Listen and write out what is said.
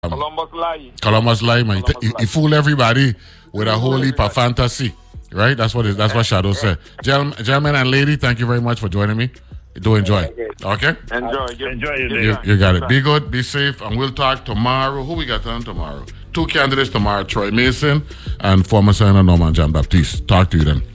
Columbus lie. Columbus lie, man. He fool everybody with a whole heap of fantasy. Right? That's what Shadow said. Gentlemen and lady, thank you very much for joining me. Do enjoy. Okay? Enjoy your day. You got it. Be good, be safe, and we'll talk tomorrow. Who we got on tomorrow? 2 candidates tomorrow, Troy Mason and former Senator Norman John Baptiste. Talk to you then.